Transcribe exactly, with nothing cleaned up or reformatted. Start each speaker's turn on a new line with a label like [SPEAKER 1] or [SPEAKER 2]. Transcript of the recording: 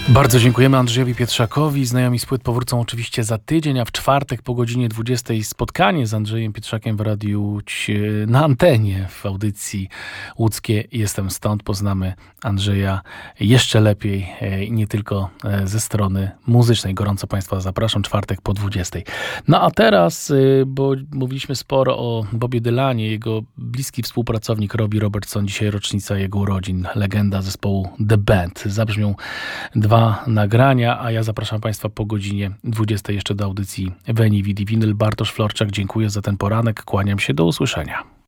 [SPEAKER 1] Bardzo dziękujemy Andrzejowi Pietrzakowi. Znajomi z płyt powrócą oczywiście za tydzień, a w czwartek po godzinie dwudziestej spotkanie z Andrzejem Pietrzakiem w Radiu Łódź na antenie w audycji Łódzkie Jestem Stąd. Poznamy Andrzeja jeszcze lepiej i nie tylko ze strony muzycznej. Gorąco Państwa zapraszam, czwartek po dwudziestej. No a teraz, bo mówiliśmy sporo o Bobie Dylanie, jego bliski współpracownik Robbie Robertson, dzisiaj rocznica jego urodzin, legenda zespołu The Band. Zabrzmią dwa nagrania, a ja zapraszam Państwa po godzinie dwudziestej jeszcze do audycji Veni Vidi Vinyl. Bartosz Florczak, dziękuję za ten poranek, kłaniam się, do usłyszenia.